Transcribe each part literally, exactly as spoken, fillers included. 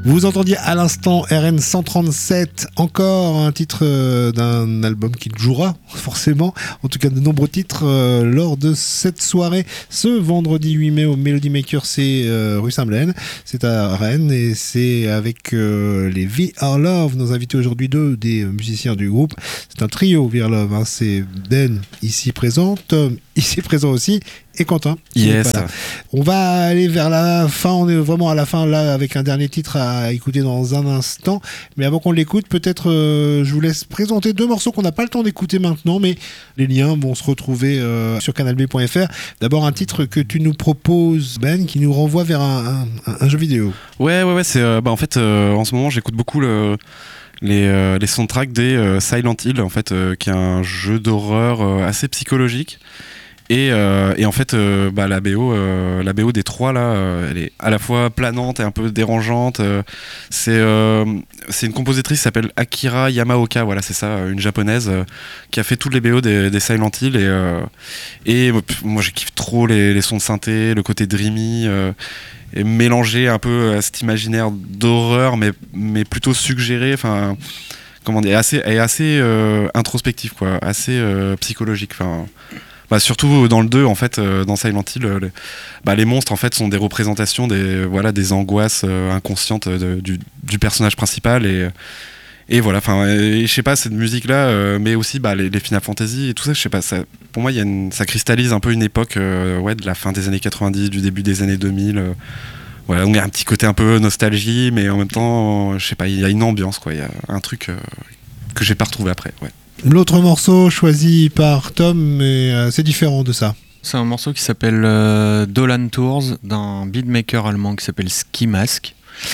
Vous entendiez à l'instant R N cent trente-sept, encore un titre euh, d'un album qui jouera forcément, en tout cas de nombreux titres euh, lors de cette soirée ce vendredi huit mai au Melody Maker, c'est euh, rue Saint-Blaine, c'est à Rennes et c'est avec euh, les V R Love, nos invités aujourd'hui, deux des musiciens du groupe. C'est un trio V R Love, hein. C'est Ben ici présent, Tom ici présent aussi et Quentin. Yes. On va aller vers la fin, on est vraiment à la fin là avec un dernier titre à écouter dans un instant, mais avant qu'on l'écoute, peut-être euh, je vous laisse présenter deux morceaux qu'on n'a pas le temps d'écouter maintenant, mais les liens vont se retrouver euh, sur canal b point f r. D'abord un titre que tu nous proposes, Ben, qui nous renvoie vers un, un, un jeu vidéo. Ouais ouais ouais, c'est euh, bah en fait euh, en ce moment j'écoute beaucoup le les euh, les soundtracks des euh, Silent Hill, en fait euh, qui est un jeu d'horreur euh, assez psychologique. Et, euh, et en fait, euh, bah, la B O, euh, la B O des trois là, euh, elle est à la fois planante et un peu dérangeante. Euh, c'est, euh, c'est une compositrice qui s'appelle Akira Yamaoka, voilà, c'est ça, une japonaise euh, qui a fait toutes les B O des, des Silent Hill. Et, euh, et pff, moi, je kiffe trop les, les sons de synthé, le côté dreamy, euh, et mélangé un peu à cet imaginaire d'horreur, mais mais plutôt suggéré. Enfin, comment dire, assez, est assez euh, introspectif, quoi, assez euh, psychologique. Enfin. Bah surtout dans le deux, en fait, euh, dans Silent Hill, euh, les, bah les monstres en fait sont des représentations des voilà des angoisses euh, inconscientes de, du, du personnage principal et et voilà, enfin je sais pas, cette musique là, euh, mais aussi bah les, les Final Fantasy et tout ça, je sais pas, ça, pour moi il y a une, ça cristallise un peu une époque euh, ouais de la fin des années quatre-vingt-dix, du début des années deux mille. Euh, voilà, donc il y a un petit côté un peu nostalgie, mais en même temps, je sais pas, il y a une ambiance, quoi, il y a un truc euh, que j'ai pas retrouvé après, ouais. L'autre morceau choisi par Tom, mais euh, c'est différent de ça. C'est un morceau qui s'appelle euh, Dolan Tours, d'un beatmaker allemand qui s'appelle Ski Mask.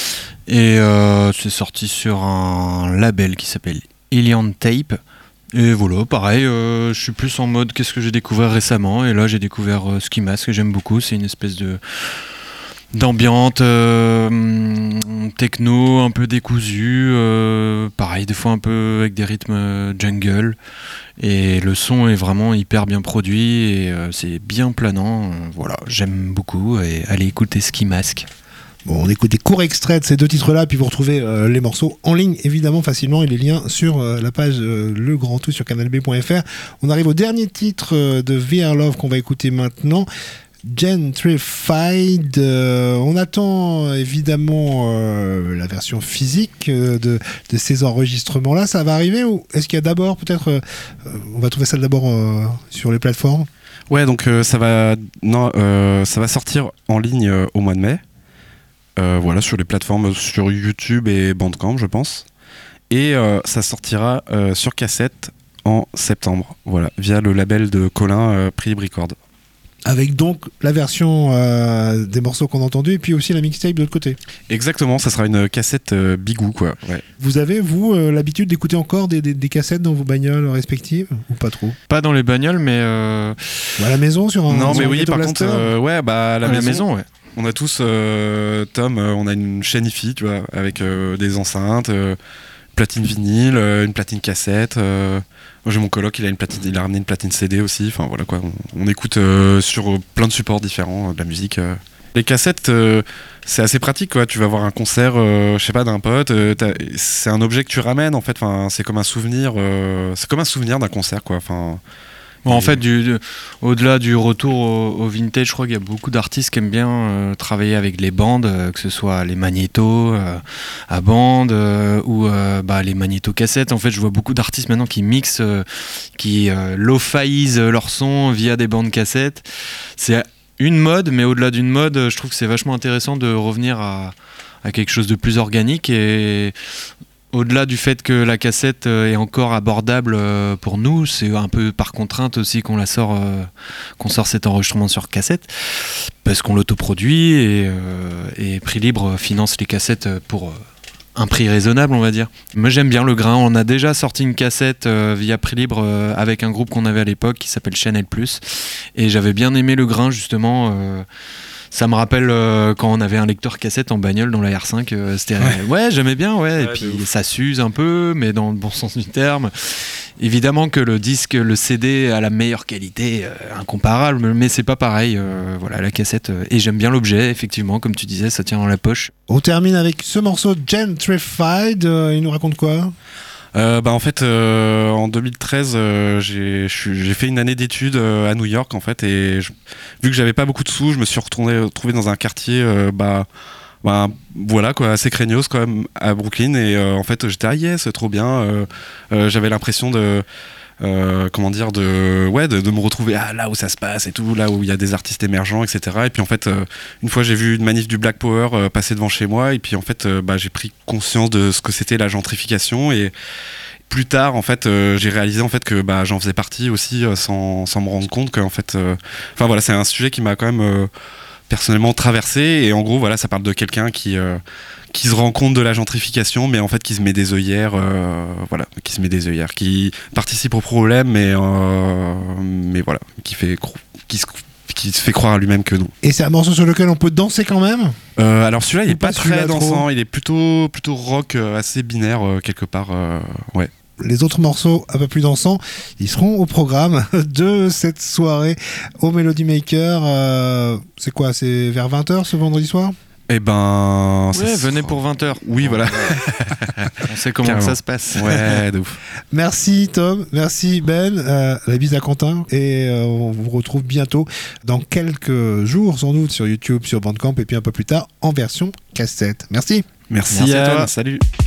Et euh, c'est sorti sur un label qui s'appelle Alien Tape. Et voilà, pareil, euh, je suis plus en mode qu'est-ce que j'ai découvert récemment. Et là, j'ai découvert euh, Ski Mask, que j'aime beaucoup. C'est une espèce de... d'ambiance euh, techno un peu décousu, euh, pareil des fois un peu avec des rythmes jungle, et le son est vraiment hyper bien produit et euh, c'est bien planant, euh, voilà, j'aime beaucoup, et allez écouter Ski Mask. Bon, on écoute des courts extraits de ces deux titres-là, puis vous retrouvez euh, les morceaux en ligne, évidemment, facilement, et les liens sur euh, la page euh, Le Grand Tout sur canal b point f r. On arrive au dernier titre euh, de V R Love qu'on va écouter maintenant. Gentrified, euh, on attend évidemment euh, la version physique euh, de, de ces enregistrements-là. Ça va arriver, ou est-ce qu'il y a d'abord peut-être, euh, on va trouver ça d'abord euh, sur les plateformes? Ouais, donc euh, ça va, non, euh, ça va sortir en ligne euh, au mois de mai. Euh, voilà, sur les plateformes, sur YouTube et Bandcamp, je pense. Et euh, ça sortira euh, sur cassette en septembre. Voilà, via le label de Colin, euh, Prix Record. Avec donc la version euh, des morceaux qu'on a entendus et puis aussi la mixtape de l'autre côté. Exactement, ça sera une cassette euh, bigou, quoi. Ouais. Vous avez, vous, euh, l'habitude d'écouter encore des, des, des cassettes dans vos bagnoles respectives ou pas trop? Pas dans les bagnoles, mais... Euh... À la maison, sur un... Non, sur mais un oui, par contre, euh, ouais, bah, à la, à maison, la maison, ouais. On a tous, euh, Tom, euh, on a une chaîne hi-fi, tu vois, avec euh, des enceintes, euh, platine vinyle, euh, une platine cassette... Euh... Moi j'ai mon coloc, il a une platine, il a ramené une platine C D aussi. Enfin voilà quoi, on, on écoute euh, sur plein de supports différents euh, de la musique. Euh. Les cassettes, euh, c'est assez pratique quoi. Tu vas voir un concert, euh, je sais pas, d'un pote. Euh, c'est un objet que tu ramènes en fait. Enfin, c'est comme un souvenir. Euh, c'est comme un souvenir d'un concert quoi. Enfin. Bon, en fait, du, du, au-delà du retour au, au vintage, je crois qu'il y a beaucoup d'artistes qui aiment bien euh, travailler avec les bandes, euh, que ce soit les magnétos euh, à bande euh, ou euh, bah, les magnétos cassettes. En fait, je vois beaucoup d'artistes maintenant qui mixent, euh, qui euh, lo-fiisent leur son via des bandes cassettes. C'est une mode, mais au-delà d'une mode, je trouve que c'est vachement intéressant de revenir à, à quelque chose de plus organique et... Au-delà du fait que la cassette est encore abordable pour nous, c'est un peu par contrainte aussi qu'on la sort, euh, qu'on sort cet enregistrement sur cassette, parce qu'on l'autoproduit et, euh, et Prix Libre finance les cassettes pour euh, un prix raisonnable, on va dire. Moi j'aime bien le grain. On a déjà sorti une cassette euh, via Prix Libre euh, avec un groupe qu'on avait à l'époque qui s'appelle Chanel Plus, et j'avais bien aimé le grain justement. Euh, Ça me rappelle euh, quand on avait un lecteur cassette en bagnole dans la R cinq. Euh, c'était, ouais. ouais, j'aimais bien, ouais. ouais et puis ça s'use un peu, mais dans le bon sens du terme. Évidemment que le disque, le C D a la meilleure qualité, euh, incomparable, mais c'est pas pareil. Euh, voilà, la cassette. Euh, et j'aime bien l'objet, effectivement, comme tu disais, ça tient dans la poche. On termine avec ce morceau Gentrified. Euh, il nous raconte quoi ? Euh, bah en fait euh, en deux mille treize euh, j'ai, j'ai fait une année d'études euh, à New York en fait et je, vu que j'avais pas beaucoup de sous je me suis retourné retrouvé dans un quartier euh, bah, bah voilà quoi assez craignos quand même à Brooklyn et euh, en fait j'étais ah yes trop bien euh, euh, j'avais l'impression de Euh, comment dire de ouais de, de me retrouver ah, là où ça se passe et tout là où il y a des artistes émergents etc et puis en fait euh, une fois j'ai vu une manif du Black Power euh, passer devant chez moi et puis en fait euh, bah, j'ai pris conscience de ce que c'était la gentrification et plus tard en fait euh, j'ai réalisé en fait que bah, j'en faisais partie aussi euh, sans, sans me rendre compte que en fait enfin euh, voilà c'est un sujet qui m'a quand même euh, personnellement traversé et en gros voilà ça parle de quelqu'un qui euh, qui se rend compte de la gentrification mais en fait qui se met des œillères euh, voilà qui se met des œillères qui participe au problème mais euh, mais voilà qui fait qui se qui se fait croire à lui-même que non. Et c'est un morceau sur lequel on peut danser quand même euh, alors celui-là il est pas, pas très dansant, il est plutôt plutôt rock euh, assez binaire euh, quelque part euh, ouais. Les autres morceaux un peu plus dansants, ils seront au programme de cette soirée au Melody Maker. Euh, c'est quoi, c'est vers vingt heures ce vendredi soir ? Eh ben... Ouais, venez pour vingt heures. Oui, voilà. On sait comment ça se passe. Ouais, de ouf. Merci Tom, merci Ben, euh, la bise à Quentin. Et euh, on vous retrouve bientôt dans quelques jours sans doute sur YouTube, sur Bandcamp et puis un peu plus tard en version cassette. Merci. Merci, merci à toi. Salut.